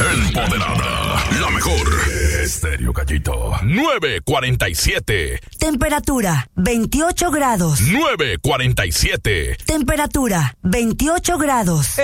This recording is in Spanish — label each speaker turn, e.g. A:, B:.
A: Empoderada. La mejor. Estéreo Gallito. 9:47.
B: Temperatura 28 grados.
A: 9:47.
B: Temperatura 28 grados.